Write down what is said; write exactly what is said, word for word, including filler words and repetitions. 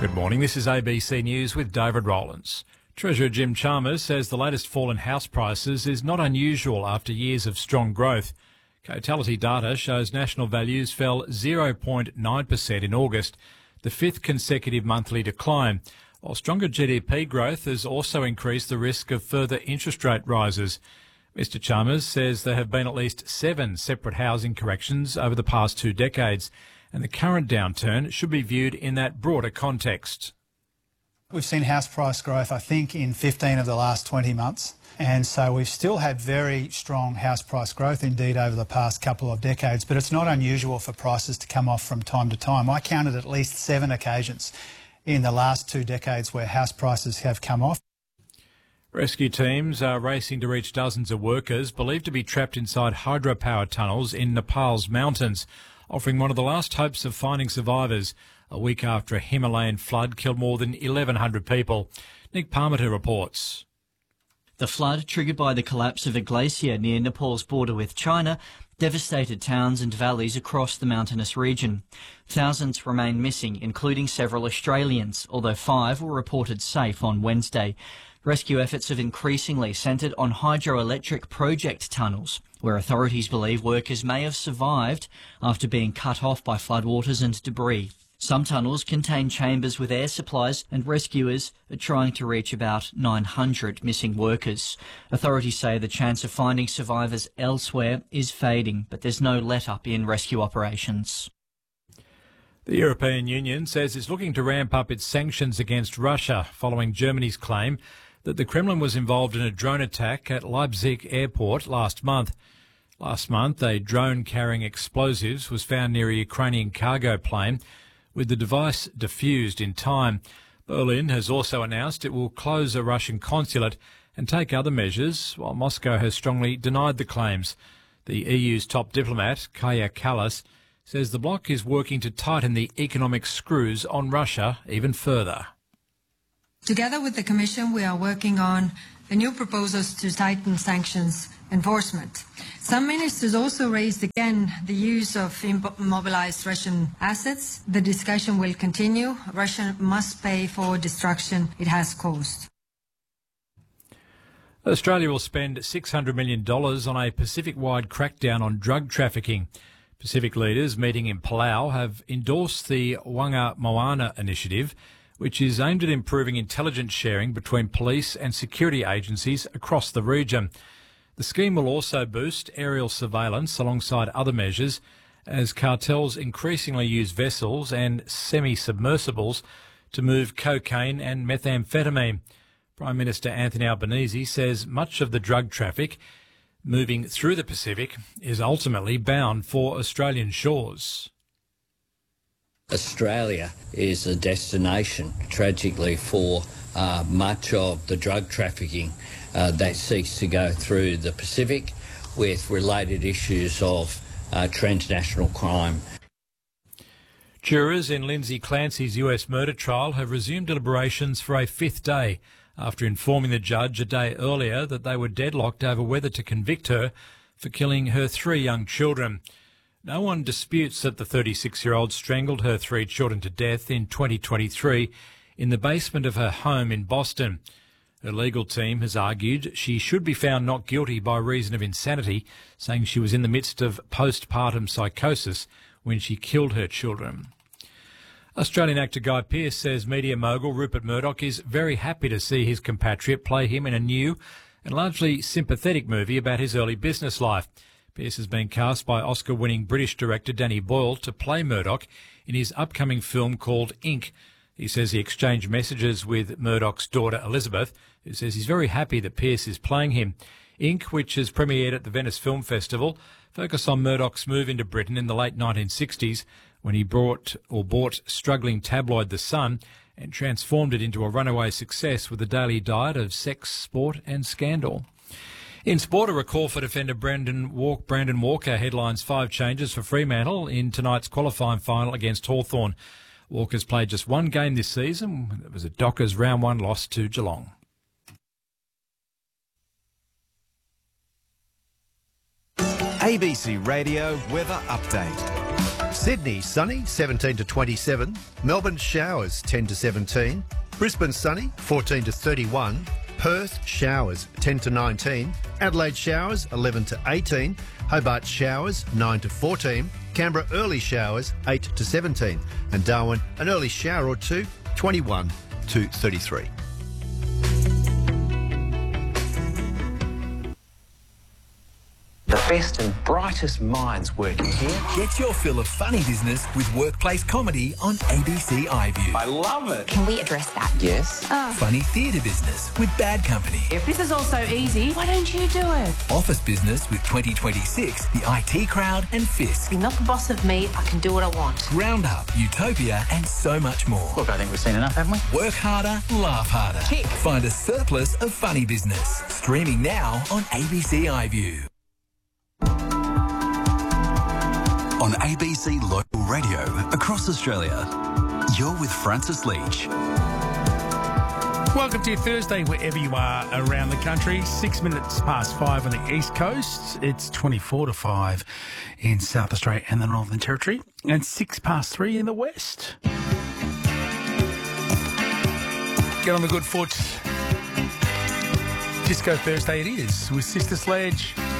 Good morning. This is A B C News with David Rowlands. Treasurer Jim Chalmers says the latest fall in house prices is not unusual after years of strong growth. Cotality data shows national values fell zero point nine percent in August, the fifth consecutive monthly decline, while stronger G D P growth has also increased the risk of further interest rate rises. Mister Chalmers says there have been at least seven separate housing corrections over the past two decades, and the current downturn should be viewed in that broader context. We've seen house price growth, I think, in fifteen of the last twenty months. And so we've still had very strong house price growth indeed over the past couple of decades, but it's not unusual for prices to come off from time to time. I counted at least seven occasions in the last two decades where house prices have come off. Rescue teams are racing to reach dozens of workers believed to be trapped inside hydropower tunnels in Nepal's mountains, offering one of the last hopes of finding survivors a week after a Himalayan flood killed more than eleven hundred people. Nick Parmenter reports. The flood, triggered by the collapse of a glacier near Nepal's border with China, devastated towns and valleys across the mountainous region. Thousands remain missing, including several Australians, although five were reported safe on Wednesday. Rescue efforts have increasingly centred on hydroelectric project tunnels, where authorities believe workers may have survived after being cut off by floodwaters and debris. Some tunnels contain chambers with air supplies, and rescuers are trying to reach about nine hundred missing workers. Authorities say the chance of finding survivors elsewhere is fading, but there's no let-up in rescue operations. The European Union says it's looking to ramp up its sanctions against Russia following Germany's claim that the Kremlin was involved in a drone attack at Leipzig airport last month. Last month, a drone carrying explosives was found near a Ukrainian cargo plane, with the device defused in time. Berlin has also announced it will close a Russian consulate and take other measures, while Moscow has strongly denied the claims. The E U's top diplomat, Kaja Kallas, says the bloc is working to tighten the economic screws on Russia even further. Together with the Commission, we are working on the new proposals to tighten sanctions enforcement. Some ministers also raised again the use of immobilized Russian assets. The discussion will continue. Russia must pay for destruction it has caused. Australia will spend six hundred million dollars on a Pacific-wide crackdown on drug trafficking. Pacific leaders meeting in Palau have endorsed the Wanga Moana initiative, which is aimed at improving intelligence sharing between police and security agencies across the region. The scheme will also boost aerial surveillance alongside other measures as cartels increasingly use vessels and semi-submersibles to move cocaine and methamphetamine. Prime Minister Anthony Albanese says much of the drug traffic moving through the Pacific is ultimately bound for Australian shores. Australia is a destination, tragically, for uh, much of the drug trafficking uh, that seeks to go through the Pacific, with related issues of uh, transnational crime. Jurors in Lindsay Clancy's U S murder trial have resumed deliberations for a fifth day after informing the judge a day earlier that they were deadlocked over whether to convict her for killing her three young children. No one disputes that the thirty-six-year-old strangled her three children to death in twenty twenty-three in the basement of her home in Boston. Her legal team has argued she should be found not guilty by reason of insanity, saying she was in the midst of postpartum psychosis when she killed her children. Australian actor Guy Pearce says media mogul Rupert Murdoch is very happy to see his compatriot play him in a new and largely sympathetic movie about his early business life. Pearce has been cast by Oscar-winning British director Danny Boyle to play Murdoch in his upcoming film called Ink. He says he exchanged messages with Murdoch's daughter Elizabeth, who says he's very happy that Pearce is playing him. Ink, which has premiered at the Venice Film Festival, focused on Murdoch's move into Britain in the late nineteen sixties when he brought or bought struggling tabloid The Sun and transformed it into a runaway success with a daily diet of sex, sport and scandal. In sport, a recall for defender Brandon, Walk, Brandon Walker headlines five changes for Fremantle in tonight's qualifying final against Hawthorn. Walker's played just one game this season. It was a Dockers round one loss to Geelong. A B C Radio Weather Update. Sydney, sunny, seventeen to twenty-seven. Melbourne, showers, ten to seventeen. Brisbane, sunny, fourteen to thirty-one. Perth, showers, ten to nineteen. Adelaide, showers, eleven to eighteen. Hobart, showers, nine to fourteen. Canberra, early showers, eight to seventeen. And Darwin, an early shower or two, twenty-one to thirty-three. The best and brightest minds working here. Get your fill of funny business with workplace comedy on A B C iView. I love it. Can we address that? Yes. Oh. Funny theatre business with Bad Company. If this is all so easy, why don't you do it? Office business with twenty twenty-six, the I T Crowd and Fisk. You're not the boss of me, I can do what I want. Roundup, Utopia and so much more. Look, I think we've seen enough, haven't we? Work harder, laugh harder. Kick. Find a surplus of funny business. Streaming now on A B C iView. On A B C Local Radio across Australia, you're with Francis Leach. Welcome to your Thursday, wherever you are around the country. Six minutes past five on the East Coast. It's twenty-four to five in South Australia and the Northern Territory. And six past three in the West. Get on the good foot. Disco Thursday it is with Sister Sledge.